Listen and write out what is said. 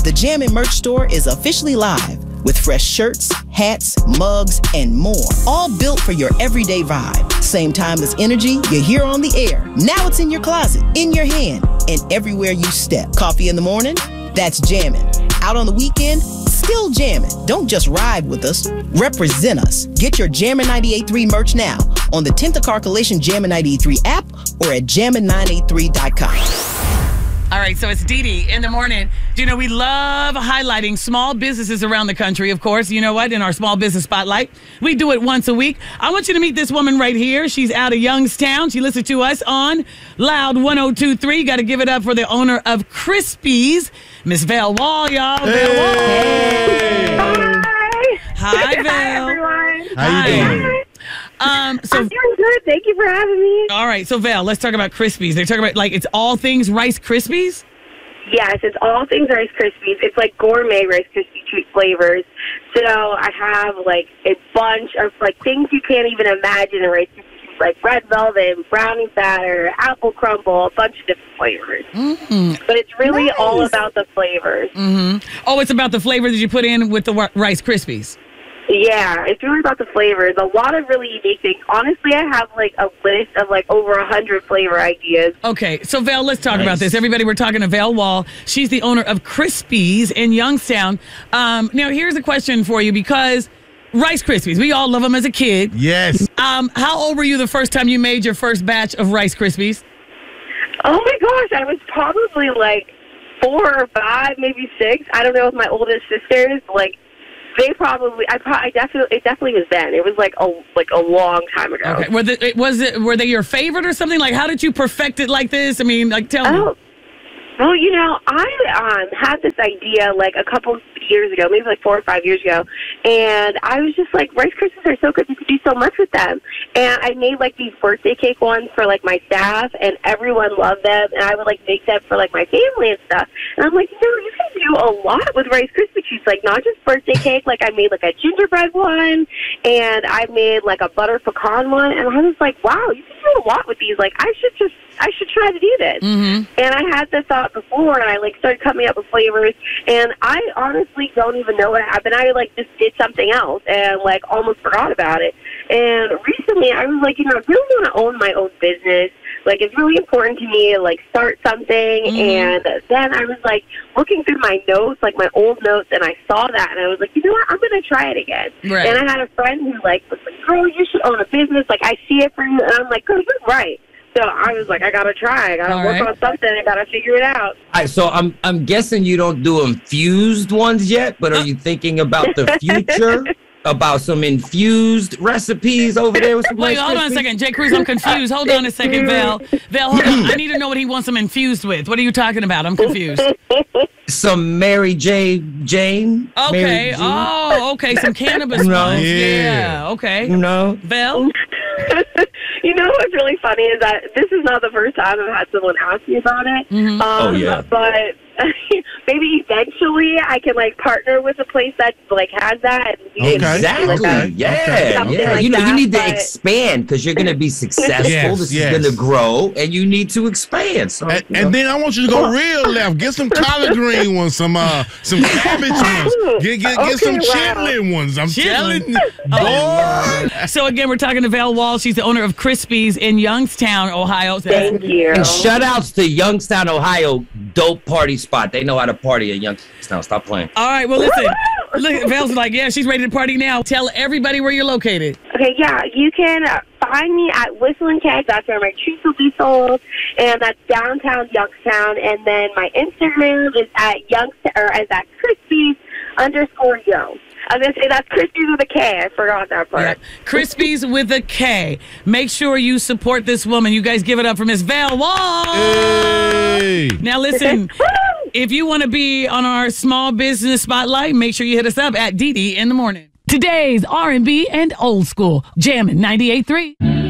The Jammin' merch store is officially live with fresh shirts, hats, mugs, and more. All built for your everyday vibe. Same timeless energy you hear on the air. Now it's in your closet, in your hand, and everywhere you step. Coffee in the morning? That's jammin'. Out on the weekend? Still jammin'. Don't just ride with us. Represent us. Get your Jammin' 98.3 merch now on the 10th Carcalation Jammin' 98.3 app or at jammin983.com. All right, so it's Dee Dee in the morning. Do you know we love highlighting small businesses around the country, of course. You know what? In our small business spotlight. We do it once a week. I want you to meet this woman right here. She's out of Youngstown. She listens to us on Loud 102.3. Got to give it up for the owner of Crispies, Miss Val Wall, y'all. Hey. Val Wall. Hi. Hi, Val. Hi, everyone. How you doing? I'm doing good. Thank you for having me. All right, so Val, let's talk about Crispies. They're talking about, like, it's all things Rice Krispies? Yes, it's all things Rice Krispies. It's like gourmet Rice Krispie treat flavors. So I have like a bunch of like things you can't even imagine in Rice Krispie treats, like red velvet, brownie batter, apple crumble, a bunch of different flavors. Mm-hmm. But it's really all about the flavors. Mm-hmm. Oh, it's about the flavor that you put in with the Rice Krispies. Yeah, it's really about the flavors. A lot of really unique things. Honestly, I have like a list of like over 100 flavor ideas. Okay, so Val, let's talk about this. Everybody, we're talking to Val Wall. She's the owner of Crispies in Youngstown. Now, here's a question for you because Rice Krispies, we all love them as a kid. Yes. How old were you the first time you made your first batch of Rice Krispies? Oh my gosh, I was probably like 4 or 5, maybe 6. I don't know with my oldest sisters. Like, they probably, it definitely was then. It was like a long time ago. Okay, were they your favorite or something? Like, how did you perfect it like this? I mean, like, tell me. Well, you know, I had this idea like a couple years ago, maybe like 4 or 5 years ago, and I was just like, Rice Krispies are so good, you could do so much with them. And I made like these birthday cake ones for like my staff, and everyone loved them, and I would like make them for like my family and stuff. And I'm like, you know, you can do a lot with Rice Krispie treats, like not just birthday cake, like I made like a gingerbread one, and I made like a butter pecan one, and I was like, wow, you can do a lot with these. Like, I should try to do this. Mm-hmm. And I had the thought before, and I like started coming up with flavors, and I honestly don't even know what happened. I like just did something else and like almost forgot about it. And recently I was like, you know, I really want to own my own business. Like, it's really important to me to like start something. Mm-hmm. And then I was like looking through my notes, like my old notes, and I saw that, and I was like, you know what, I'm going to try it again. Right. And I had a friend who like was like, girl, you should own a business. Like, I see it for you. And I'm like, girl, you're right. So I was like, I gotta try. I gotta work on something. I gotta figure it out. All right, so I'm guessing you don't do infused ones yet, but are you thinking about the future? About some infused recipes over there with some Wait, hold on a second. Jay Cruz, I'm confused. Hold on a second, Val. Val, hold on. I need to know what he wants them infused with. What are you talking about? I'm confused. Some Mary Jane. Okay. Oh, okay. Some cannabis ones. Yeah. Okay. You know? Val? You know what's really funny is that this is not the first time I've had someone ask me about it. Mm-hmm. Oh, yeah. But maybe eventually I can like partner with a place that like has that. And exactly. Like yeah. Like you know, that, you need to expand because you're going to be successful. This is going to grow, and you need to expand. So, and then I want you to go real left. Get some collard green ones, some cabbage ones. Get some chitlin ones. I'm telling you. Oh. So again, we're talking to Val Wall. She's the owner of Crispies in Youngstown, Ohio. Thank you. And shout outs to Youngstown, Ohio. Dope party spot. They know how to party at Youngstown. Stop playing. All right, well, listen. Look, Val's like, yeah, she's ready to party now. Tell everybody where you're located. Okay, yeah, you can find me at Whistling Keg. That's where my treats will be sold, and that's downtown Youngstown. And then my Instagram is at Crispies_yo. I was going to say that's Crispies with a K. I forgot that part. Yeah. Crispies with a K. Make sure you support this woman. You guys give it up for Miss Val Wall. Hey. Now, listen, if you want to be on our small business spotlight, make sure you hit us up at Dee Dee in the morning. Today's R&B and old school. Jammin' 98.3.